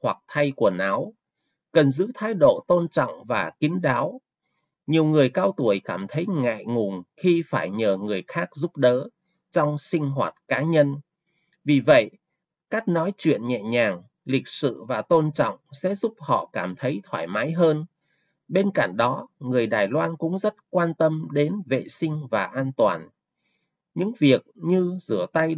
hoặc thay quần áo, cần giữ thái độ tôn trọng và kín đáo. Nhiều người cao tuổi cảm thấy ngại ngùng khi phải nhờ người khác giúp đỡ trong sinh hoạt cá nhân. Vì vậy, cách nói chuyện nhẹ nhàng, lịch sự và tôn trọng sẽ giúp họ cảm thấy thoải mái hơn. Bên cạnh đó, người Đài Loan cũng rất quan tâm đến vệ sinh và an toàn. Những việc như rửa tay